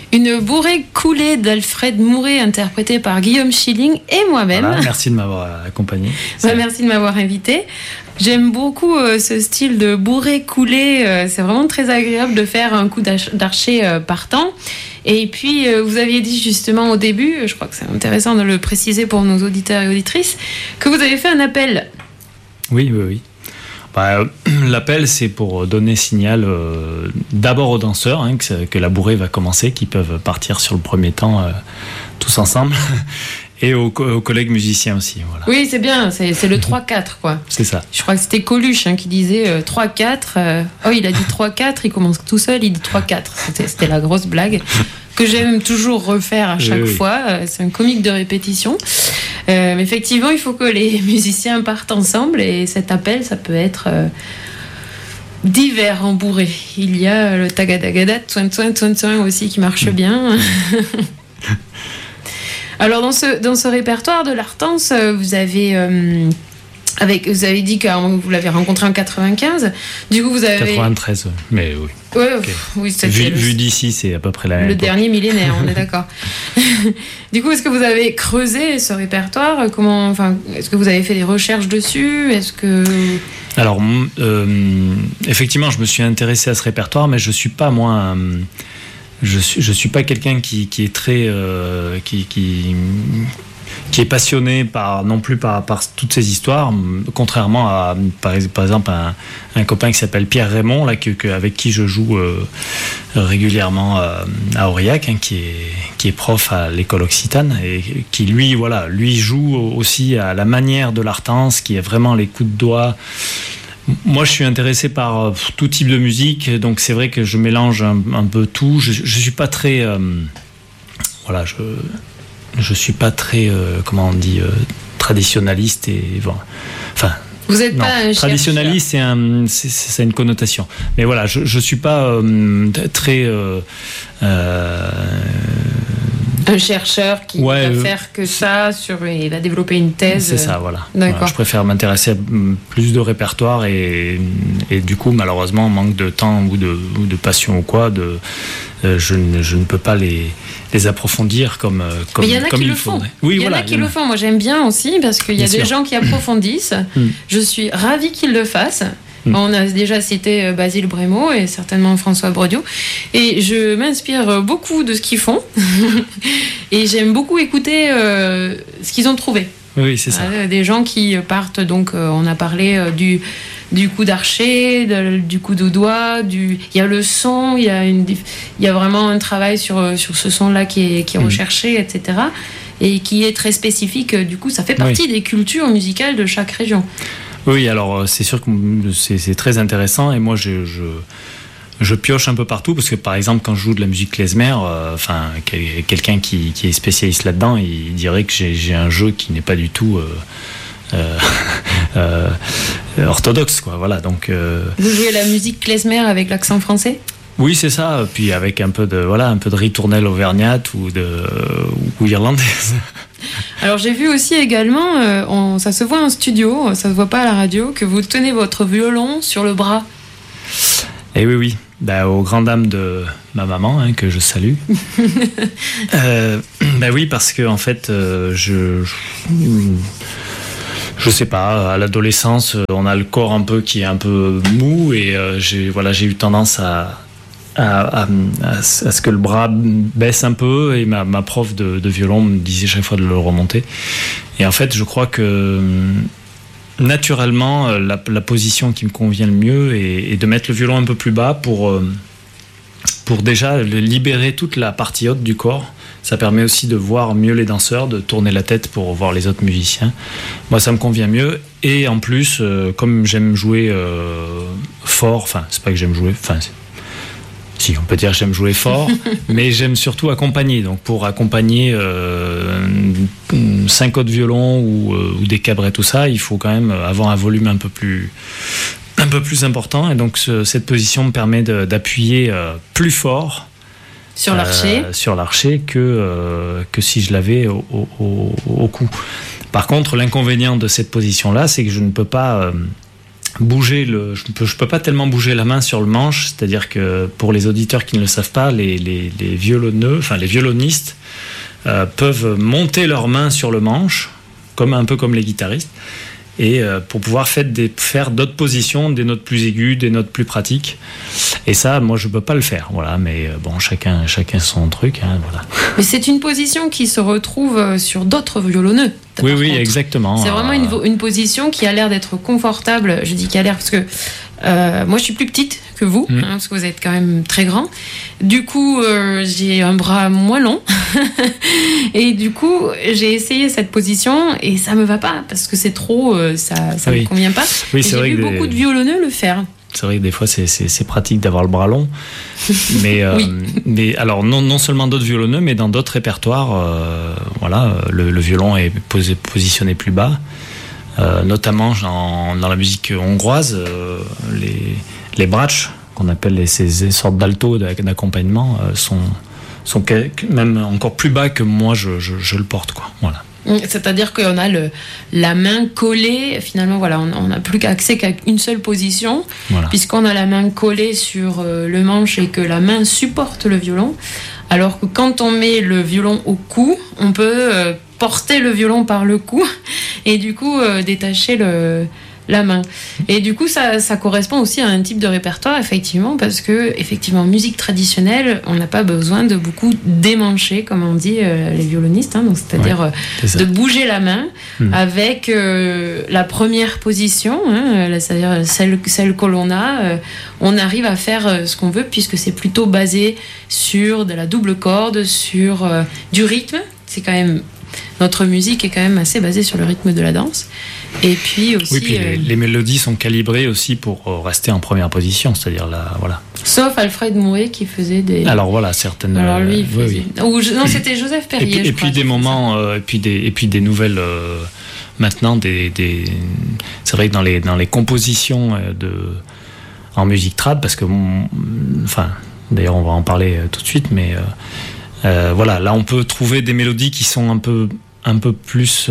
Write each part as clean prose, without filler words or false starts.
Une bourrée coulée d'Alfred Mouret, interprétée par Guillaume Schilling et moi-même. Voilà, merci de m'avoir accompagné. Merci de m'avoir invité. J'aime beaucoup ce style de bourrée coulée. C'est vraiment très agréable de faire un coup d'archer partant. Et puis, vous aviez dit justement au début, je crois que c'est intéressant de le préciser pour nos auditeurs et auditrices, que vous avez fait un appel. Oui. L'appel, c'est pour donner signal d'abord aux danseurs que la bourrée va commencer, qu'ils peuvent partir sur le premier temps tous ensemble, et aux collègues musiciens aussi. Voilà. Oui, c'est bien, c'est le 3-4, quoi. C'est ça. Je crois que c'était Coluche qui disait 3-4. Il a dit 3-4, il commence tout seul, il dit 3-4. C'était la grosse blague que j'aime toujours refaire à chaque fois. C'est un comique de répétition. Mais effectivement, il faut que les musiciens partent ensemble, et cet appel, ça peut être divers en bourrée. Il y a le tagadagada, tsoin tsoin tsoin tsoin aussi qui marche bien. Alors dans ce répertoire de l'Artense, vous avez dit que vous l'avez rencontré en 95. Du coup, vous avez 93, mais oui. Ouais, okay. Oui, vu d'ici, c'est à peu près la même. Le dernier millénaire, on est d'accord. Du coup, est-ce que vous avez creusé ce répertoire ? Est-ce que vous avez fait des recherches dessus ? Alors, effectivement, je me suis intéressé à ce répertoire, mais je suis pas moi. Je suis pas quelqu'un qui est très qui est passionné par toutes ces histoires, contrairement à par exemple un copain qui s'appelle Pierre Raymond là, avec qui je joue régulièrement à Aurillac, qui est prof à l'école Occitane, et qui lui joue aussi à la manière de l'Artense, qui est vraiment les coups de doigt. Moi, je suis intéressé par tout type de musique, donc c'est vrai que je mélange un peu tout. Je suis pas très je suis pas très traditionnaliste, et vous êtes pas un traditionnaliste, c'est une connotation. Mais voilà, je suis pas très un chercheur qui va faire que ça, il va développer une thèse. C'est ça, voilà. D'accord. Voilà, je préfère m'intéresser à plus de répertoires, et du coup, malheureusement, manque de temps ou de passion ou quoi, je ne peux pas les approfondir comme il le font. Oui, il y en a qui le font. Moi, j'aime bien aussi, parce qu'il y a des gens qui approfondissent. Je suis ravie qu'ils le fassent. On a déjà cité Basile Brémaud et certainement François Brodieu, et je m'inspire beaucoup de ce qu'ils font et j'aime beaucoup écouter ce qu'ils ont trouvé. Oui, c'est ça. Des gens qui partent, donc on a parlé du coup d'archer, du coup de doigt, il y a le son, il y a vraiment un travail sur ce son-là qui est recherché, etc. et qui est très spécifique. Du coup, ça fait partie des cultures musicales de chaque région. Oui, alors c'est sûr que c'est très intéressant, et moi je pioche un peu partout, parce que par exemple quand je joue de la musique klezmer, quelqu'un qui est spécialiste là-dedans, il dirait que j'ai un jeu qui n'est pas du tout orthodoxe, quoi. Voilà, donc. Vous jouez la musique klezmer avec l'accent français ? Oui, c'est ça. Puis avec un peu de ritournelle auvergnate ou irlandaise. Alors j'ai vu aussi également, ça se voit en studio, ça se voit pas à la radio, que vous tenez votre violon sur le bras. Eh oui. Aux grandes dames de ma maman, que je salue. Oui, parce que en fait, je sais pas, à l'adolescence, on a le corps un peu qui est un peu mou, et j'ai eu tendance à ce que le bras baisse un peu, et ma prof de violon me disait chaque fois de le remonter. Et en fait, je crois que naturellement, la position qui me convient le mieux est de mettre le violon un peu plus bas pour déjà libérer toute la partie haute du corps. Ça permet aussi de voir mieux les danseurs, de tourner la tête pour voir les autres musiciens. Moi, ça me convient mieux. Et en plus, comme j'aime jouer fort, c'est pas que j'aime jouer, si, on peut dire que j'aime jouer fort, mais j'aime surtout accompagner. Donc pour accompagner 5 autres violons ou des cabrets, tout ça, il faut quand même avoir un volume un peu plus important. Et donc cette position me permet d'appuyer plus fort sur l'archer que si je l'avais au cou. Par contre, l'inconvénient de cette position-là, c'est que je ne peux pas bouger je peux pas tellement bouger la main sur le manche, c'est-à-dire que pour les auditeurs qui ne le savent pas, les violonneux, enfin les violonistes peuvent monter leurs mains sur le manche, un peu comme les guitaristes, et pour pouvoir faire d'autres positions, des notes plus aiguës, des notes plus pratiques. Et ça, moi, je peux pas le faire. Voilà, mais bon, chacun son truc. Hein, voilà. Mais c'est une position qui se retrouve sur d'autres violonneux. Oui, exactement. C'est vraiment une position qui a l'air d'être confortable. Je dis qui a l'air parce que moi, je suis plus petite que vous, parce que vous êtes quand même très grand. Du coup, j'ai un bras moins long. Et du coup, j'ai essayé cette position et ça me va pas parce que c'est trop, ça me convient pas. Oui, j'ai vu beaucoup de violonneux le faire. C'est vrai que des fois, c'est pratique d'avoir le bras long. Mais, mais alors, non seulement d'autres violonneux, mais dans d'autres répertoires, le violon est positionné plus bas. Notamment dans la musique hongroise, les brach, qu'on appelle ces sortes d'alto d'accompagnement, sont même encore plus bas que moi je le porte, quoi. Voilà. C'est-à-dire qu'on a la main collée, finalement, voilà, on n'a plus accès qu'à une seule position, voilà. Puisqu'on a la main collée sur le manche et que la main supporte le violon, alors que quand on met le violon au cou, on peut porter le violon par le cou et du coup détacher la main. Et du coup, ça correspond aussi à un type de répertoire, effectivement, parce que, effectivement, musique traditionnelle, on n'a pas besoin de beaucoup démancher, comme on dit les violonistes, hein, donc c'est-à-dire de bouger la main avec la première position, hein, c'est-à-dire celle que l'on a, on arrive à faire ce qu'on veut, puisque c'est plutôt basé sur de la double corde, sur du rythme. C'est quand même... Notre musique est quand même assez basée sur le rythme de la danse. Et puis aussi... Oui, puis les mélodies sont calibrées aussi pour rester en première position, c'est-à-dire voilà. Sauf Alfred Mouret qui faisait des... Alors voilà, certaines... Alors lui, il faisait... Oui. Non, c'était Joseph Perrier, et puis des moments... et puis des nouvelles... maintenant, c'est vrai que dans les compositions en musique trad, parce que... Enfin, d'ailleurs, on va en parler tout de suite, mais... voilà, là on peut trouver des mélodies qui sont un peu plus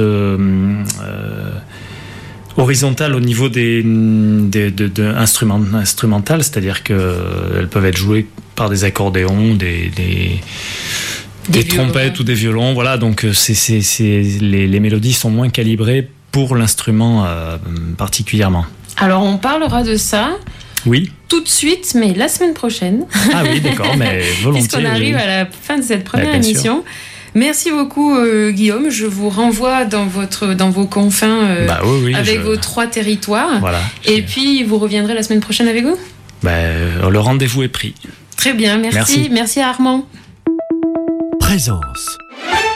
horizontales au niveau instrumentales, c'est-à-dire qu'elles peuvent être jouées par des accordéons, des trompettes ou des violons. Voilà, donc les mélodies sont moins calibrées pour l'instrument particulièrement. Alors on parlera de ça. Oui. Tout de suite, mais la semaine prochaine. Ah oui, d'accord, mais volontiers. Puisqu'on arrive à la fin de cette première émission. Sûr. Merci beaucoup, Guillaume. Je vous renvoie dans vos confins avec vos 3 territoires. Voilà. Et puis, vous reviendrez la semaine prochaine avec vous ? Le rendez-vous est pris. Très bien, merci. Merci à Armand. Présence.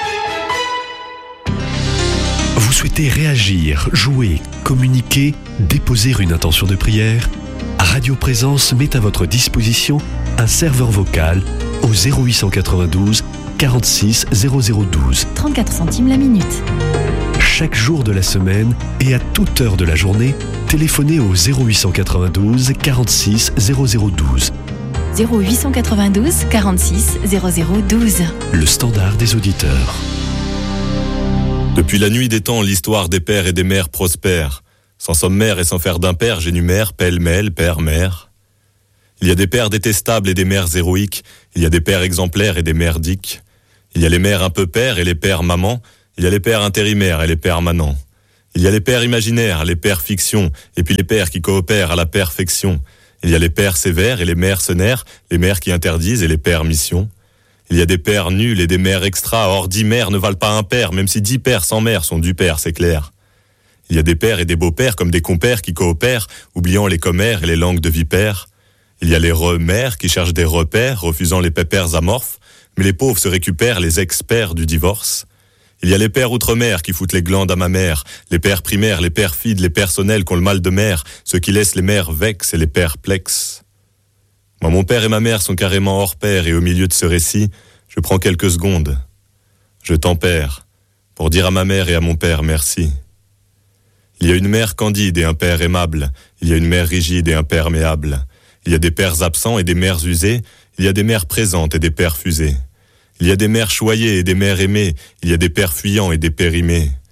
Vous souhaitez réagir, jouer, communiquer, déposer une intention de prière ? Radio Présence met à votre disposition un serveur vocal au 0892 46 0012. 34 centimes la minute. Chaque jour de la semaine et à toute heure de la journée, téléphonez au 0892 46 0012. 0892 46 0012. Le standard des auditeurs. Depuis la nuit des temps, l'histoire des pères et des mères prospère. Sans sommaire et sans faire d'impair, j'énumère pêle-mêle, père-mère. Il y a des pères détestables et des mères héroïques. Il y a des pères exemplaires et des merdiques. Il y a les mères un peu pères et les pères mamans. Il y a les pères intérimaires et les pères manants. Il y a les pères imaginaires, les pères fiction, et puis les pères qui coopèrent à la perfection. Il y a les pères sévères et les mercenaires, les mères qui interdisent et les pères missions. Il y a des pères nuls et des mères extra. Or 10 mères ne valent pas un père, même si 10 pères sans mère sont du père, c'est clair. Il y a des pères et des beaux-pères comme des compères qui coopèrent, oubliant les commères et les langues de vipères. Il y a les remères qui cherchent des repères, refusant les pépères amorphes, mais les pauvres se récupèrent les experts du divorce. Il y a les pères outre-mer qui foutent les glandes à ma mère, les pères primaires, les perfides, les personnels qui ont le mal de mer, ceux qui laissent les mères vexes et les perplexes. Moi, mon père et ma mère sont carrément hors pair, et au milieu de ce récit, je prends quelques secondes. Je tempère, pour dire à ma mère et à mon père merci. Il y a une mère candide et un père aimable. Il y a une mère rigide et un perméable. Il y a des pères absents et des mères usées. Il y a des mères présentes et des pères fusés. Il y a des mères choyées et des mères aimées. Il y a des pères fuyants et des périmés.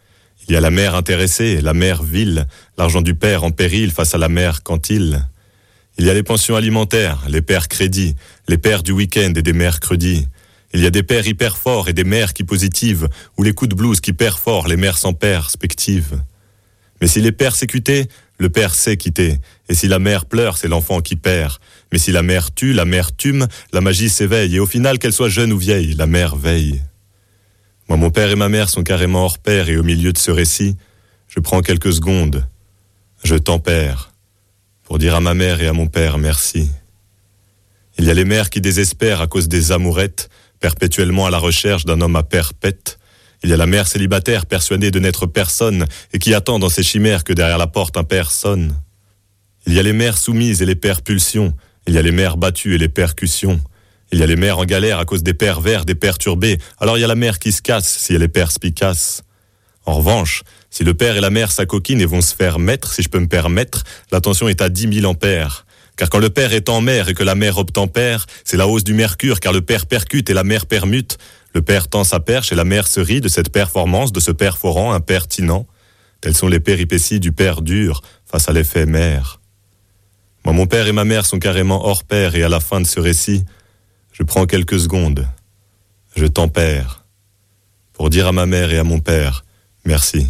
Il y a la mère intéressée, la mère vile, l'argent du père en péril face à la mère quantile. Il y a les pensions alimentaires, les pères crédits, les pères du week-end et des mercredis. Il y a des pères hyper forts et des mères qui positivent, ou les coups de blouse qui perforent les mères sans perspective. Mais s'il est persécuté, le père sait quitter. Et si la mère pleure, c'est l'enfant qui perd. Mais si la mère tue, la mère tume, la magie s'éveille. Et au final, qu'elle soit jeune ou vieille, la mère veille. Moi, mon père et ma mère sont carrément hors pair, et au milieu de ce récit, je prends quelques secondes. Je tempère, pour dire à ma mère et à mon père merci. Il y a les mères qui désespèrent à cause des amourettes, perpétuellement à la recherche d'un homme à perpète. Il y a la mère célibataire persuadée de n'être personne et qui attend dans ses chimères que derrière la porte un père sonne. Il y a les mères soumises et les pères pulsions. Il y a les mères battues et les percussions. Il y a les mères en galère à cause des pervers, des perturbés. Alors il y a la mère qui se casse si elle est perspicace. En revanche, si le père et la mère s'acoquinent et vont se faire mettre, si je peux me permettre, la tension est à 10 000 ampères. Car quand le père est en mer et que la mère obtempère, c'est la hausse du mercure car le père percute et la mère permute. Le père tend sa perche et la mère se rit de cette performance, de ce perforant impertinent. Telles sont les péripéties du père dur face à l'effet mère. Moi, mon père et ma mère sont carrément hors pair et à la fin de ce récit, je prends quelques secondes. Je tempère. Pour dire à ma mère et à mon père, merci.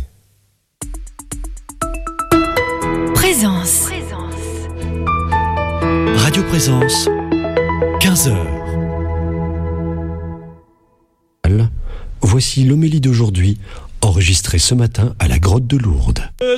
Présence. Radio Présence, 15h. Voici l'homélie d'aujourd'hui, enregistrée ce matin à la grotte de Lourdes.